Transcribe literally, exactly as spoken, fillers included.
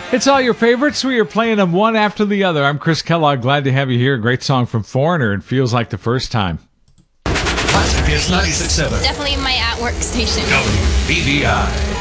It's all your favorites. We are playing them one after the other. I'm Chris Kellogg. Glad to have you here. Great song from Foreigner. It feels like the first time. Classic Hits ninety-six point seven. Definitely my at-work station. W B V I.